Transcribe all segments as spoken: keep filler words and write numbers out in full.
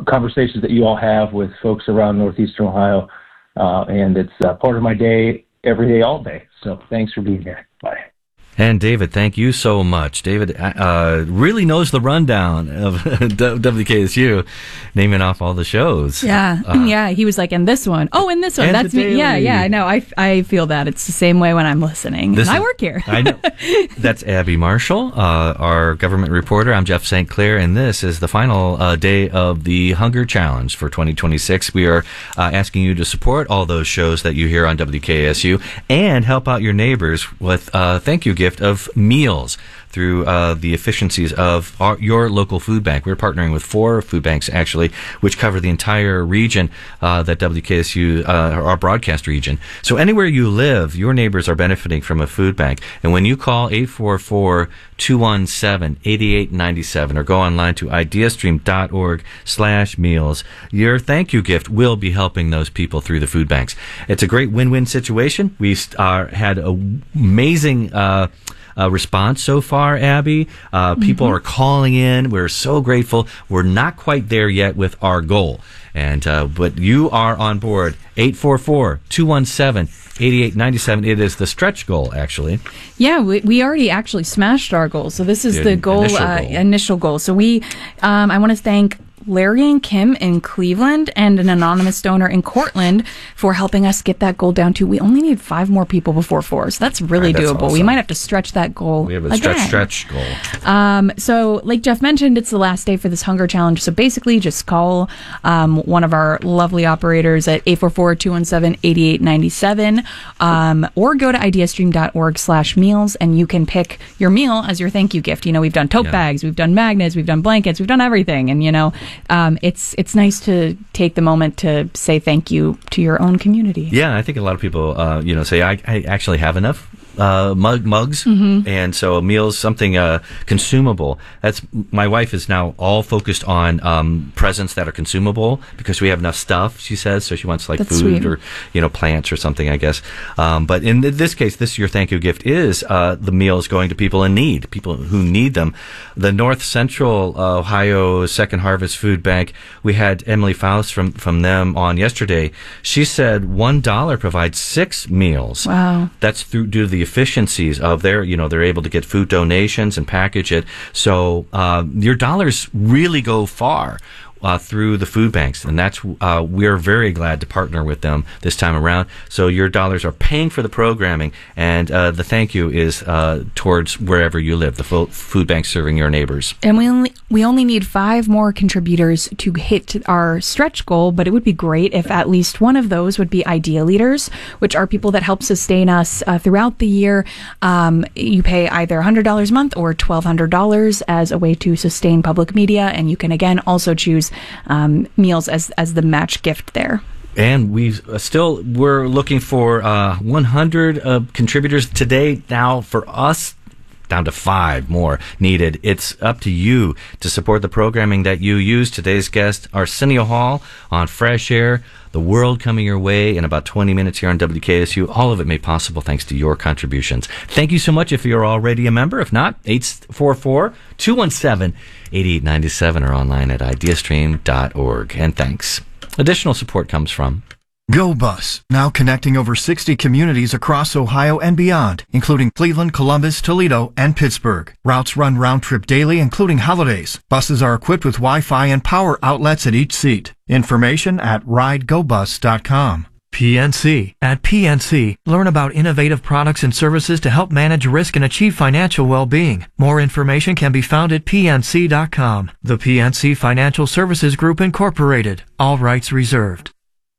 conversations that you all have with folks around Northeastern Ohio. Uh, and it's uh, part of my day, every day, all day. So thanks for being here. Bye. And David, thank you so much. David uh, really knows the rundown of W K S U, naming off all the shows. Yeah, uh, yeah. He was like, "And this one, oh, and this one, and that's me." Yeah, yeah. I know. I, I feel that it's the same way when I'm listening. This and is, I work here. I know. That's Abby Marshall, uh, our government reporter. I'm Jeff Saint Clair, and this is the final uh, day of the Hunger Challenge for twenty twenty-six. We are uh, asking you to support all those shows that you hear on W K S U and help out your neighbors with a thank you gift of meals through uh, the efficiencies of our, your local food bank. We're partnering with four food banks, actually, which cover the entire region uh, that W K S U, uh, our broadcast region. So anywhere you live, your neighbors are benefiting from a food bank. And when you call eight four four, two one seven, eight eight nine seven or go online to ideastream.org slash meals, your thank you gift will be helping those people through the food banks. It's a great win-win situation. We uh, had an amazing uh, Uh, response so far, Abby. Uh, people mm-hmm. are calling in. We're so grateful. We're not quite there yet with our goal, and uh, but you are on board. eight four four, two one seven, eight eight nine seven. It is the stretch goal, actually. Yeah, we, we already actually smashed our goal. So this is the, the goal, initial uh, goal. initial goal. So we, um, I want to thank Larry and Kim in Cleveland and an anonymous donor in Cortland for helping us get that goal down to, we only need five more people before four. So that's really right, that's doable. awesome. We might have to stretch that goal. We have a again. stretch, stretch goal. Um, so like Jeff mentioned, it's the last day for this hunger challenge. So basically just call um, one of our lovely operators at eight four four, two one seven, eight eight nine seven um, or go to ideastream.org slash meals and you can pick your meal as your thank you gift. You know, we've done tote yeah. bags, we've done magnets, we've done blankets, we've done everything. And, you know, Um, it's it's nice to take the moment to say thank you to your own community. Yeah, I think a lot of people, uh, you know, say I, I actually have enough uh, mug mugs, mm-hmm. and so a meal's something uh, consumable. That's my wife is now all focused on um, presents that are consumable because we have enough stuff. She says so. She wants like That's food sweet. or you know plants or something, I guess. Um, but in this case, this your thank you gift is uh, the meals going to people in need, people who need them. The North Central uh, Ohio Second Harvest Food Bank. We had Emily Faust from from them on yesterday. She said one dollar provides six meals. Wow. That's through due to the efficiencies of their, you know, they're able to get food donations and package it. So uh, your dollars really go far uh, through the food banks, and that's uh, we're very glad to partner with them this time around. So your dollars are paying for the programming, and uh, the thank you is uh, towards wherever you live, the fo- food bank serving your neighbors. And we only we only need five more contributors to hit our stretch goal, but it would be great if at least one of those would be Idea Leaders, which are people that help sustain us uh, throughout the year. Um, you pay either one hundred dollars a month or twelve hundred dollars as a way to sustain public media, and you can again also choose um, meals as as the match gift there. And we uh, still we're looking for uh, one hundred uh, contributors today. Now for us, down to five more needed. It's up to you to support the programming that you use. Today's guest, Arsenio Hall on Fresh Air. The world coming your way in about twenty minutes here on W K S U. All of it made possible thanks to your contributions. Thank you so much if you're already a member. If not, eight four four, two one seven, eight eight nine seven or online at ideastream dot org. And thanks. Additional support comes from GoBus, now connecting over sixty communities across Ohio and beyond, including Cleveland, Columbus, Toledo, and Pittsburgh. Routes run round-trip daily, including holidays. Buses are equipped with Wi-Fi and power outlets at each seat. Information at ride go bus dot com. P N C. At P N C, learn about innovative products and services to help manage risk and achieve financial well-being. More information can be found at P N C dot com. The P N C Financial Services Group, Incorporated. All rights reserved.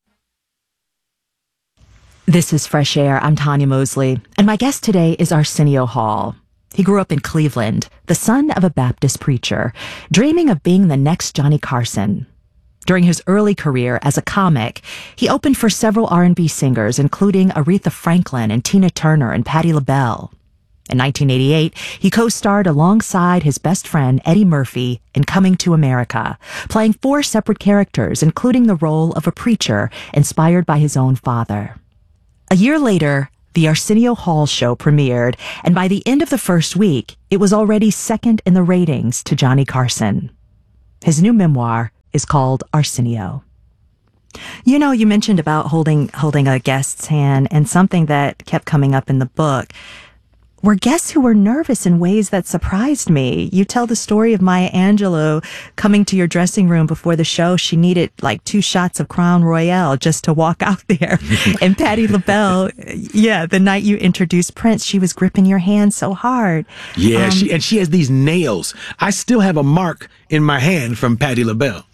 This is Fresh Air. I'm Tanya Mosley, and my guest today is Arsenio Hall. He grew up in Cleveland, the son of a Baptist preacher, dreaming of being the next Johnny Carson. During his early career as a comic, he opened for several R and B singers, including Aretha Franklin and Tina Turner and Patti LaBelle. In nineteen eighty-eight, he co-starred alongside his best friend Eddie Murphy in Coming to America, playing four separate characters, including the role of a preacher inspired by his own father. A year later, The Arsenio Hall Show premiered, and by the end of the first week, it was already second in the ratings to Johnny Carson. His new memoir, is called Arsenio. You know, you mentioned about holding holding a guest's hand, and something that kept coming up in the book were guests who were nervous in ways that surprised me. You tell the story of Maya Angelou coming to your dressing room before the show. She needed like two shots of Crown Royale just to walk out there. And Patti LaBelle, yeah, the night you introduced Prince, she was gripping your hand so hard. Yeah, Um, she and she has these nails. I still have a mark in my hand from Patti LaBelle.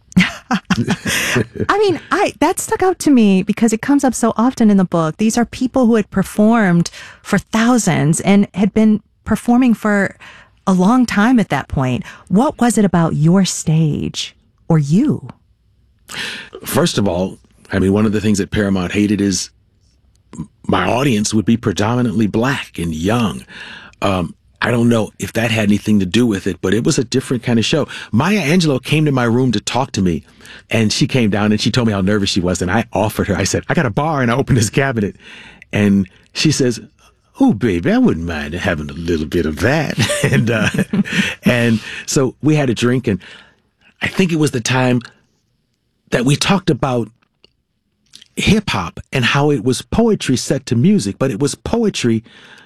I mean, I that stuck out to me because it comes up so often in the book. These are people who had performed for thousands and had been performing for a long time at that point. What was it about your stage or you? First of all, I mean, one of the things that Paramount hated is my audience would be predominantly black and young. Um, I don't know if that had anything to do with it, but it was a different kind of show. Maya Angelou came to my room to talk to me, and she came down and she told me how nervous she was. And I offered her, I said, I got a bar, and I opened this cabinet. And she says, oh, baby, I wouldn't mind having a little bit of that. and, uh, and so we had a drink, and I think it was the time that we talked about hip hop and how it was poetry set to music, but it was poetry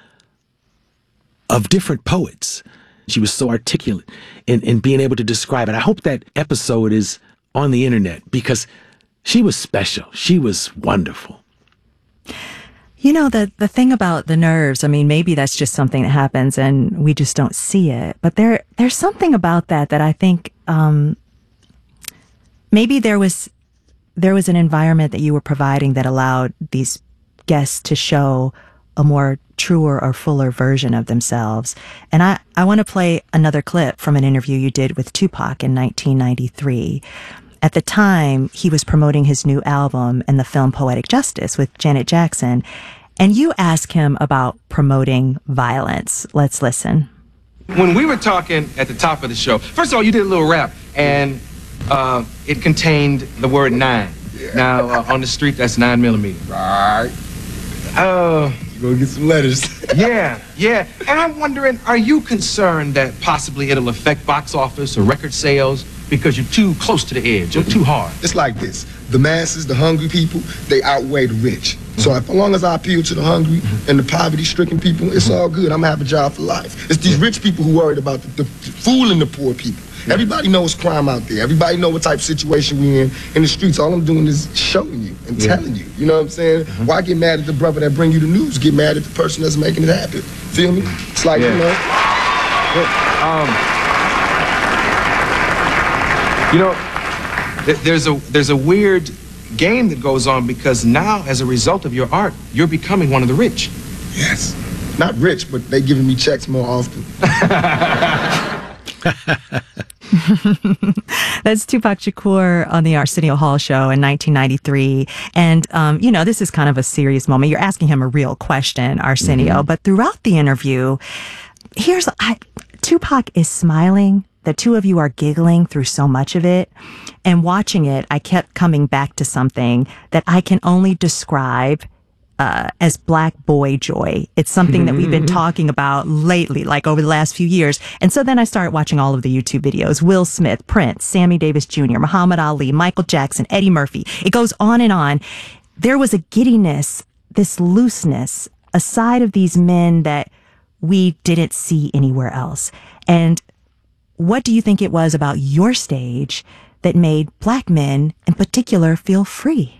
of different poets. She was so articulate in, in being able to describe it. I hope that episode is on the internet because she was special. She was wonderful. You know, the, the thing about the nerves, I mean, maybe that's just something that happens and we just don't see it. But there there's something about that that I think um, maybe there was there was an environment that you were providing that allowed these guests to show a more truer or fuller version of themselves. And I, I want to play another clip from an interview you did with Tupac in nineteen ninety-three. At the time, he was promoting his new album and the film Poetic Justice with Janet Jackson. And you asked him about promoting violence. Let's listen. When we were talking at the top of the show, first of all, you did a little rap, and uh, it contained the word nine. Yeah. Now, uh, on the street, that's nine millimeter. Right. Uh... Go get some letters. yeah, yeah. And I'm wondering, are you concerned that possibly it'll affect box office or record sales because you're too close to the edge, you're too hard? It's like this. The masses, the hungry people, they outweigh the rich. So as long as I appeal to the hungry and the poverty-stricken people, it's all good. I'm gonna have a job for life. It's these rich people who worried about the, the fooling the poor people. Everybody knows crime out there. Everybody know what type of situation we in in the streets. All I'm doing is showing you and yeah. telling you. You know what I'm saying? Mm-hmm. Why get mad at the brother that bring you the news? Get mad at the person that's making it happen. Feel me? It's like, yeah. you know, um, you know, there's a there's a weird game that goes on because now, as a result of your art, you're becoming one of the rich. Yes. Not rich, but they giving me checks more often. That's Tupac Shakur on the Arsenio Hall show in nineteen ninety-three. And, um, you know, this is kind of a serious moment. You're asking him a real question, Arsenio. Mm-hmm. But throughout the interview, here's, I, Tupac is smiling. The two of you are giggling through so much of it. And watching it, I kept coming back to something that I can only describe Uh, as black boy joy. It's something that we've been talking about lately, like over the last few years. And so then I started watching all of the YouTube videos. Will Smith, Prince, Sammy Davis Junior, Muhammad Ali, Michael Jackson, Eddie Murphy. It goes on and on. There was a giddiness, this looseness, a side of these men that we didn't see anywhere else. And what do you think it was about your stage that made black men in particular feel free?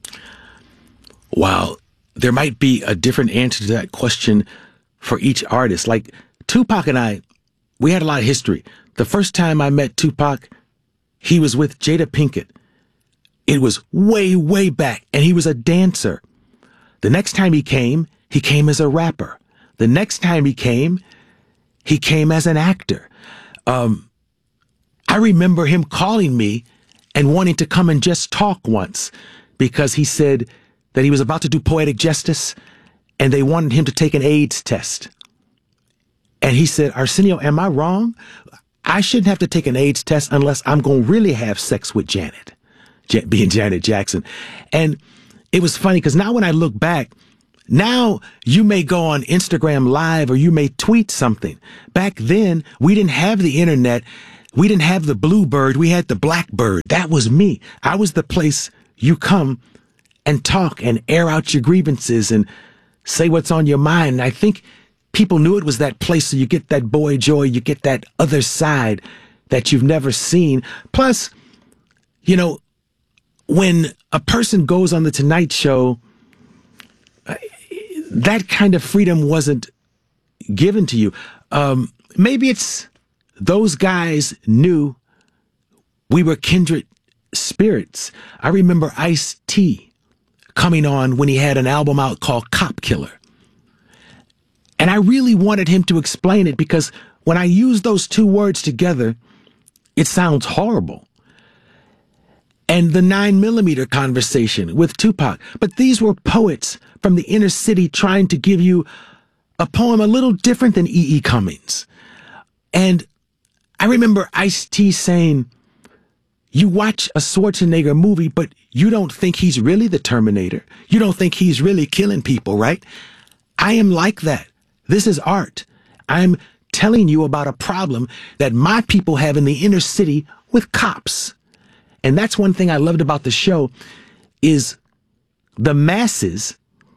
Wow. There might be a different answer to that question for each artist. Like Tupac and I, we had a lot of history. The first time I met Tupac, he was with Jada Pinkett. It was way, way back, and he was a dancer. The next time he came, he came as a rapper. The next time he came, he came as an actor. Um, I remember him calling me and wanting to come and just talk once because he said that he was about to do Poetic Justice and they wanted him to take an AIDS test. And he said, Arsenio, am I wrong? I shouldn't have to take an AIDS test unless I'm going to really have sex with Janet, Jan- being Janet Jackson. And it was funny because now when I look back, now you may go on Instagram Live or you may tweet something. Back then, we didn't have the internet. we didn't have the bluebird, we had the blackbird. That was me. I was the place you come and talk and air out your grievances and say what's on your mind. And I think people knew it was that place, so you get that boy joy, you get that other side that you've never seen. Plus, you know, when a person goes on the Tonight Show, that kind of freedom wasn't given to you. Um, maybe it's those guys knew we were kindred spirits. I remember Ice-T coming on when he had an album out called Cop Killer. And I really wanted him to explain it because when I use those two words together, it sounds horrible. And the nine millimeter conversation with Tupac. But these were poets from the inner city trying to give you a poem a little different than E E. Cummings. And I remember Ice-T saying, you watch a Schwarzenegger movie, but you don't think he's really the Terminator. You don't think he's really killing people, right? I am like that. This is art. I'm telling you about a problem that my people have in the inner city with cops. And that's one thing I loved about the show is the masses,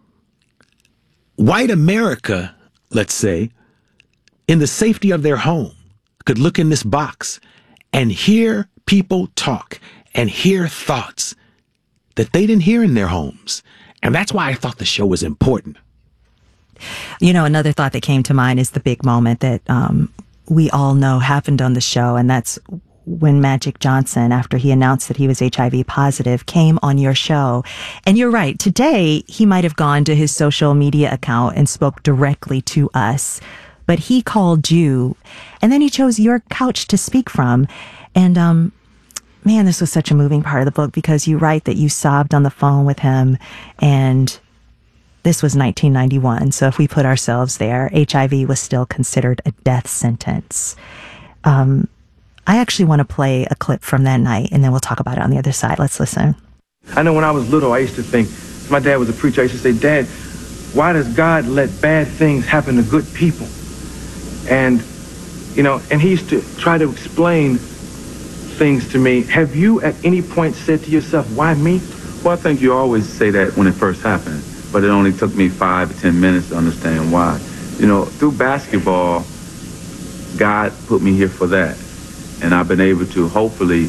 white America, let's say, in the safety of their home, could look in this box and hear people talk and hear thoughts that they didn't hear in their homes. And that's why I thought the show was important. You know, another thought that came to mind is the big moment that um, we all know happened on the show, and that's when Magic Johnson, after he announced that he was H I V positive, came on your show. And you're right, today he might have gone to his social media account and spoke directly to us, but he called you, and then he chose your couch to speak from. And um, man, this was such a moving part of the book because you write that you sobbed on the phone with him, and this was nineteen ninety-one. So if we put ourselves there, H I V was still considered a death sentence. Um, I actually want to play a clip from that night, and then we'll talk about it on the other side. Let's listen. I know when I was little, I used to think, my dad was a preacher, I used to say, Dad, why does God let bad things happen to good people? And, you know, and he used to try to explain things to me. Have you at any point said to yourself, why me? Well, I think you always say that when it first happened, but it only took me five to ten minutes to understand why. You know, through basketball, God put me here for that. And I've been able to hopefully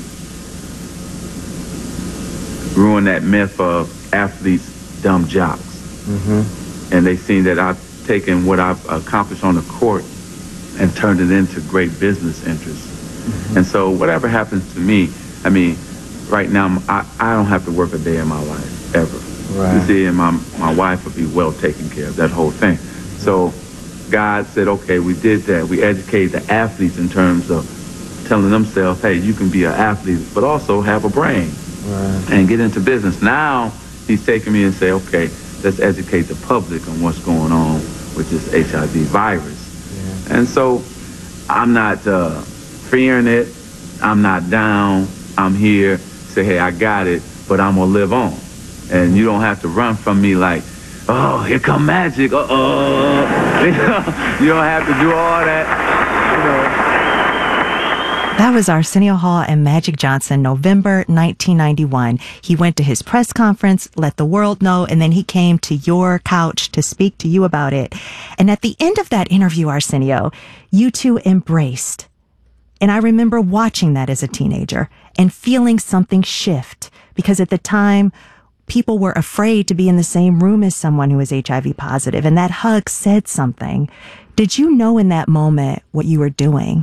ruin that myth of athletes, dumb jocks. Mm-hmm. And they've seen that I've taken what I've accomplished on the court and turned it into great business interests. Mm-hmm. And so whatever happens to me, I mean, right now, I, I don't have to work a day in my life, ever. Right. You see, and my, my wife will be well taken care of, that whole thing. So God said, okay, we did that. We educated the athletes in terms of telling themselves, hey, you can be an athlete, but also have a brain. Right. And get into business. Now, he's taking me and say, okay, let's educate the public on what's going on with this H I V virus. Yeah. And so I'm not uh, fearing it. I'm not down. I'm here. Say, hey, I got it, but I'm going to live on. And you don't have to run from me like, oh, here come Magic. Uh-oh. You know, you don't have to do all that, you know. That was Arsenio Hall and Magic Johnson, November nineteen ninety-one. He went to his press conference, let the world know, and then he came to your couch to speak to you about it. And at the end of that interview, Arsenio, you two embraced. And I remember watching that as a teenager and feeling something shift, because at the time, people were afraid to be in the same room as someone who was H I V positive, and that hug said something. Did you know in that moment what you were doing?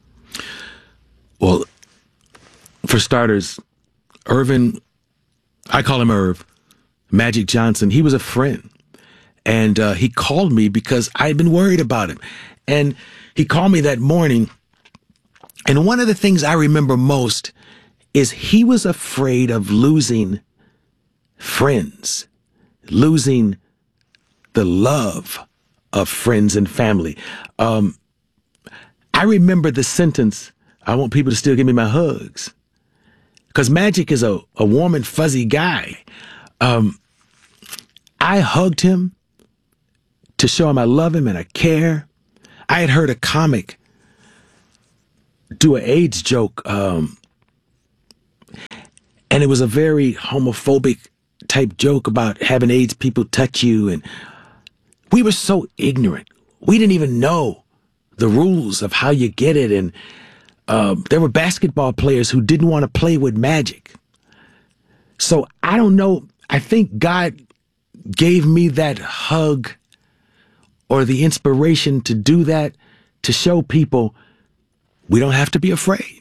Well, for starters, Irvin, I call him Irv, Magic Johnson, he was a friend. And uh, he called me because I had been worried about him. And he called me that morning. And one of the things I remember most is he was afraid of losing friends, losing the love of friends and family. Um, I remember the sentence, I want people to still give me my hugs. Because Magic is a, a warm and fuzzy guy. Um, I hugged him to show him I love him and I care. I had heard a comic do an AIDS joke, um, and it was a very homophobic type joke about having AIDS people touch you, and we were so ignorant. We didn't even know the rules of how you get it, and uh, there were basketball players who didn't want to play with magic. So I don't know. I think God gave me that hug or the inspiration to do that, to show people we don't have to be afraid.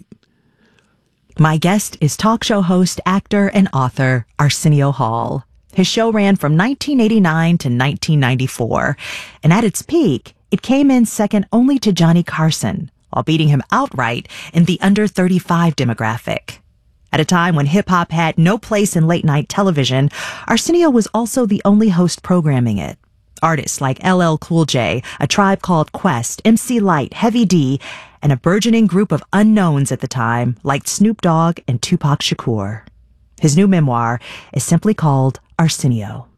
My guest is talk show host, actor, and author Arsenio Hall. His show ran from nineteen eighty-nine to nineteen ninety-four, and at its peak, it came in second only to Johnny Carson, while beating him outright in the under thirty-five demographic. At a time when hip-hop had no place in late-night television, Arsenio was also the only host programming it. Artists like L L Cool J, A Tribe Called Quest, M C Lyte, Heavy D, and a burgeoning group of unknowns at the time like Snoop Dogg and Tupac Shakur. His new memoir is simply called Arsenio.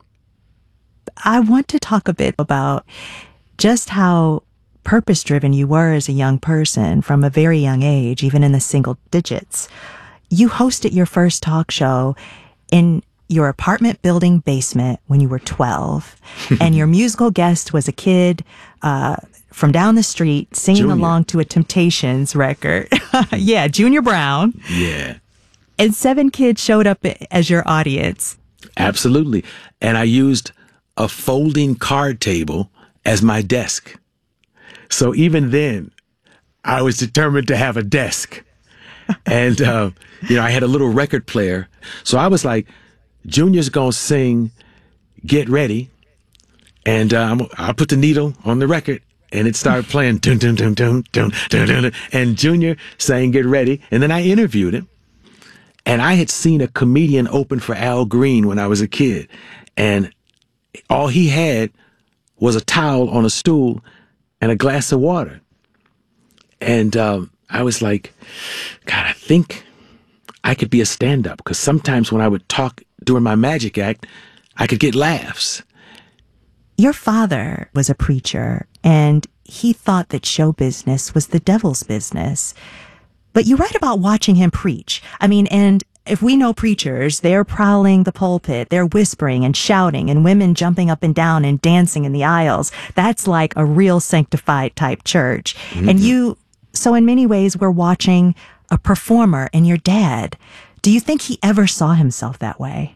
I want to talk a bit about just how purpose-driven you were as a young person from a very young age, even in the single digits. You hosted your first talk show in your apartment building basement when you were twelve, and your musical guest was a kid uh, from down the street singing Junior. along to a Temptations record. Yeah, Junior Brown. Yeah. And seven kids showed up as your audience. Absolutely. And I used a folding card table as my desk. So even then, I was determined to have a desk. And, uh, you know, I had a little record player. So I was like, Junior's going to sing Get Ready. And um, I put the needle on the record and it started playing. Dun, dun, dun, dun, dun, dun, dun, dun, and Junior sang Get Ready. And then I interviewed him. And I had seen a comedian open for Al Green when I was a kid. And all he had was a towel on a stool and a glass of water. And um, I was like, God, I think I could be a stand-up. Because sometimes when I would talk during my magic act, I could get laughs. Your father was a preacher, and he thought that show business was the devil's business. But you write about watching him preach. I mean, and if we know preachers, they're prowling the pulpit, they're whispering and shouting, and women jumping up and down and dancing in the aisles. That's like a real sanctified type church. Mm-hmm. And you, so in many ways, we're watching a performer in your dad. Do you think he ever saw himself that way?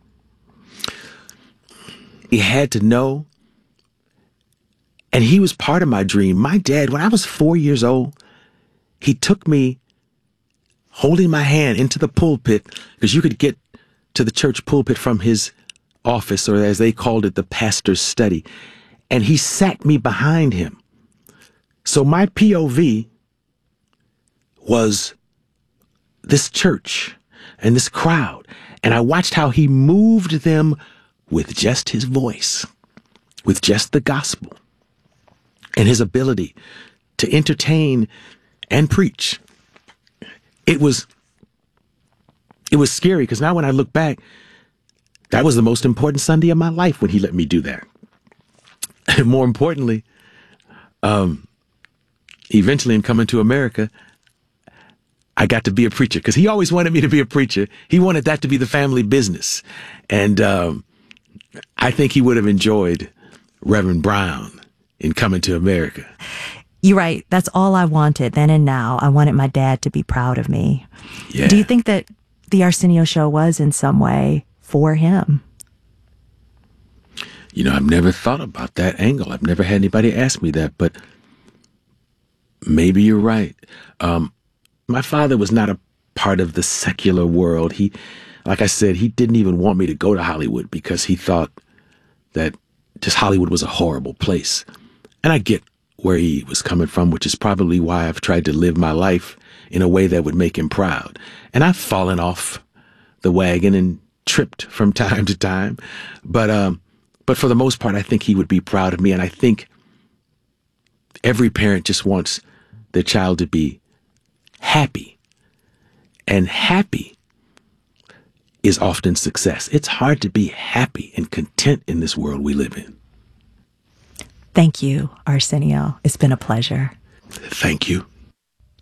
He had to know. And he was part of my dream. My dad, when I was four years old, he took me holding my hand into the pulpit, because you could get to the church pulpit from his office, or as they called it, the pastor's study. And he sat me behind him. So my P O V was this church and this crowd. And I watched how he moved them with just his voice, with just the gospel, and his ability to entertain and preach. It was, it was scary, because now when I look back, that was the most important Sunday of my life when he let me do that. And more importantly, um, eventually in coming to America, I got to be a preacher, because he always wanted me to be a preacher. He wanted that to be the family business. And um, I think he would have enjoyed Reverend Brown in coming to America. You're right. That's all I wanted then and now. I wanted my dad to be proud of me. Yeah. Do you think that the Arsenio show was in some way for him? You know, I've never thought about that angle. I've never had anybody ask me that, but maybe you're right. Um, my father was not a part of the secular world. He, like I said, he didn't even want me to go to Hollywood, because he thought that just Hollywood was a horrible place. And I get where he was coming from, which is probably why I've tried to live my life in a way that would make him proud. And I've fallen off the wagon and tripped from time to time. But, um, but for the most part, I think he would be proud of me. And I think every parent just wants their child to be happy. And happy is often success. It's hard to be happy and content in this world we live in. Thank you, Arsenio. It's been a pleasure. Thank you.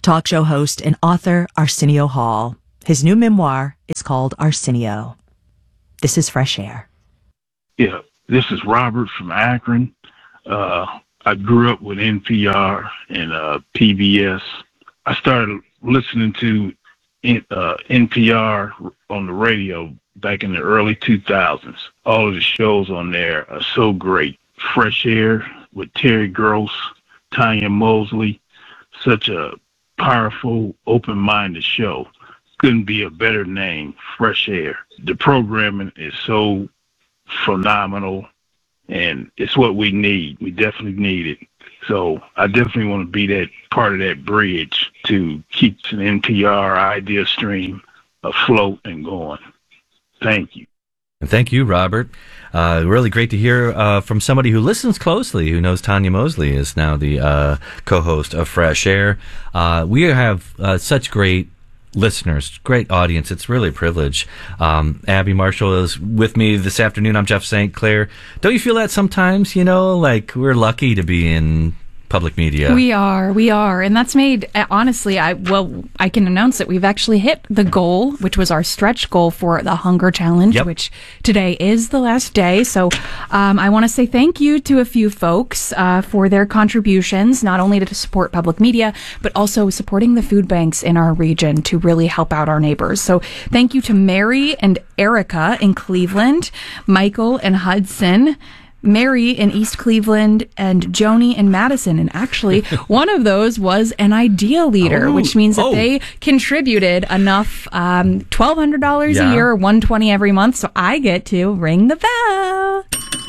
talk show host and author Arsenio Hall. His new memoir is called Arsenio. This is Fresh Air. Yeah, this is Robert from Akron. Uh, I grew up with N P R and uh, P B S. I started listening to uh, N P R on the radio back in the early two thousands. All of the shows on there are so great. Fresh Air with Terry Gross, Tanya Mosley, such a powerful, open-minded show. Couldn't be a better name, Fresh Air. The programming is so phenomenal, and it's what we need. We definitely need it. So I definitely want to be that part of that bridge to keep an N P R idea stream afloat and going. Thank you. And thank you, Robert. Uh, really great to hear uh, from somebody who listens closely, who knows Tanya Mosley is now the uh, co-host of Fresh Air. Uh, we have uh, such great listeners, great audience. It's really a privilege. Um, Abby Marshall is with me this afternoon. I'm Jeff Saint Clair. Don't you feel that sometimes, you know, like we're lucky to be in public media? We are, we are. And that's made, honestly, I well, I can announce that we've actually hit the goal, which was our stretch goal for the Hunger Challenge, yep. which today is the last day. So um, I want to say thank you to a few folks uh, for their contributions, not only to support public media, but also supporting the food banks in our region to really help out our neighbors. So thank you to Mary and Erica in Cleveland, Michael and Hudson, Mary in East Cleveland, and Joni in Madison. And actually, one of those was an idea leader, oh, which means that oh. they contributed enough, um, twelve hundred dollars yeah. a year, one hundred twenty dollars every month. So I get to ring the bell.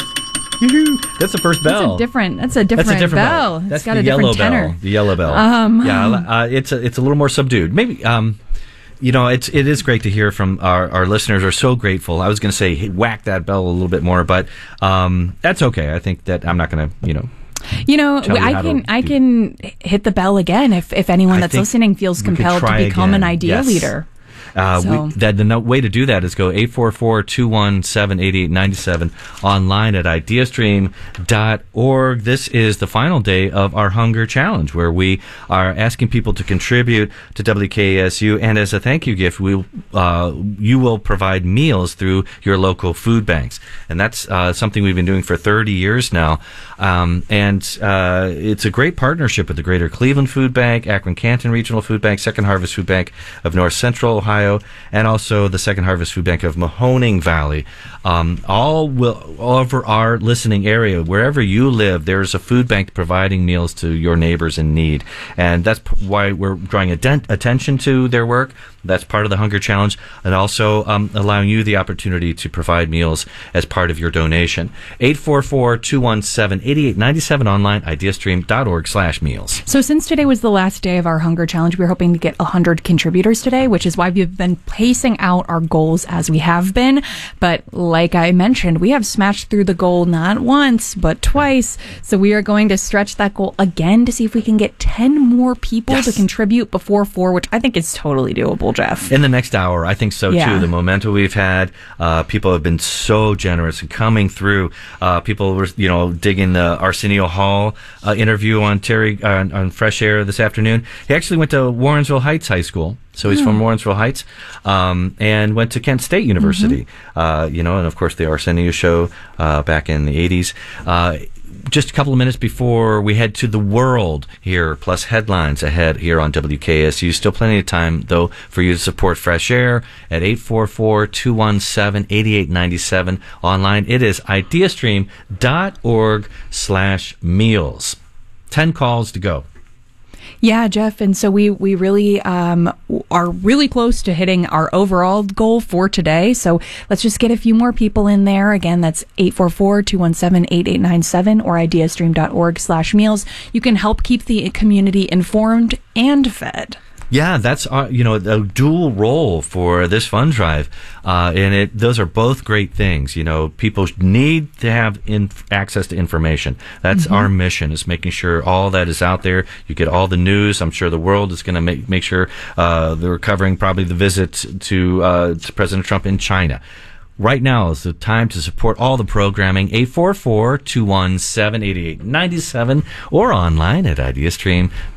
That's the first bell. That's a different. That's a different, that's a different bell. bell. That's it's got the a yellow different tenor. bell. The yellow bell. Um, yeah, uh, it's a, it's a little more subdued. Maybe. Um, You know, it's it is great to hear from our, our listeners. Are so grateful. I was going to say hey, whack that bell a little bit more, but um, that's okay. I think that I'm not going to, you know. You know, you I can I can hit the bell again if if anyone that's listening feels compelled to become again. an idea yes. leader. Uh, so. we, that the no, way to do that is go eight four four, two one seven, eight eight nine seven, online at ideastream dot org. This is the final day of our Hunger Challenge, where we are asking people to contribute to W K S U, and as a thank you gift, we uh, you will provide meals through your local food banks, and that's uh, something we've been doing for thirty years now. Um, and uh, it's a great partnership with the Greater Cleveland Food Bank, Akron Canton Regional Food Bank, Second Harvest Food Bank of North Central Ohio, and also the Second Harvest Food Bank of Mahoning Valley. Um, all will all over our listening area, wherever you live, there's a food bank providing meals to your neighbors in need, and that's p- why we're drawing atten- attention to their work. That's part of the Hunger Challenge, and also um, allowing you the opportunity to provide meals as part of your donation. eight four four, two one seven, eight eight nine seven, online, ideastream dot org slash meals. So since today was the last day of our Hunger Challenge, we're hoping to get one hundred contributors today, which is why we've been pacing out our goals as we have been. But like I mentioned, we have smashed through the goal not once, but twice. So we are going to stretch that goal again to see if we can get ten more people yes. to contribute before four, which I think is totally doable, Jeff. In the next hour, I think so yeah. too. The momentum we've had, uh, people have been so generous and coming through. Uh, people were, you know, digging the Arsenio Hall uh, interview on Terry uh, on Fresh Air this afternoon. He actually went to Warrensville Heights High School. So he's mm. from Warrensville Heights, um, and went to Kent State University. Mm-hmm. Uh, you know, and of course the Arsenio Show uh, back in the eighties. Uh, just a couple of minutes before we head to the world here, plus headlines ahead here on W K S U. Still plenty of time, though, for you to support Fresh Air at eight four four, two one seven, eight eight nine seven. Online, it is ideastream dot org slash meals. Ten calls to go. Yeah, Jeff. And so we, we really um, are really close to hitting our overall goal for today. So let's just get a few more people in there. Again, that's eight four four, two one seven, eight eight nine seven or ideastream dot org slash meals. You can help keep the community informed and fed. Yeah, that's uh, you know a dual role for this fund drive, uh, and it those are both great things. You know, people need to have in, access to information. That's mm-hmm. our mission, is making sure all that is out there. You get all the news. I'm sure the world is going to make make sure uh, they're covering probably the visit to, uh, to President Trump in China. Right now is the time to support all the programming. eight four four, two one seven, eight eight nine seven or online at ideastream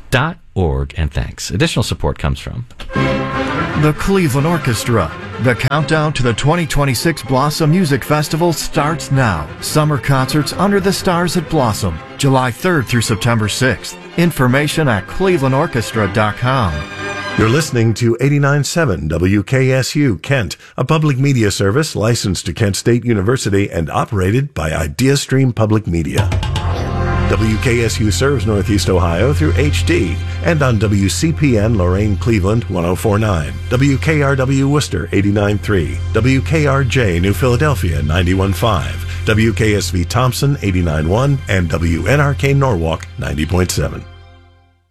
dot org, and thanks. Additional support comes from the Cleveland Orchestra. The countdown to the twenty twenty-six Blossom Music Festival starts now. Summer concerts under the stars at Blossom, July third through September sixth. Information at cleveland orchestra dot com. You're listening to eighty-nine point seven W K S U Kent, a public media service licensed to Kent State University and operated by IdeaStream Public Media. W K S U serves Northeast Ohio through H D and on W C P N Lorain Cleveland one oh four point nine, W K R W Worcester eighty-nine point three, W K R J New Philadelphia ninety-one point five, W K S V Thompson eighty-nine point one, and W N R K Norwalk ninety point seven.